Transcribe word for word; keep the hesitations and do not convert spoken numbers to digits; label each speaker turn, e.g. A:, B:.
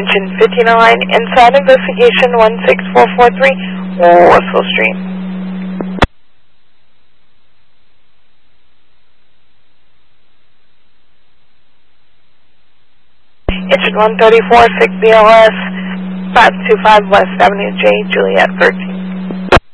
A: Attention fifteen oh nine, inside investigation one six four four three, Russell Street. Engine one thirty-four, six B L S, five two five West Avenue J, Juliet thirteen.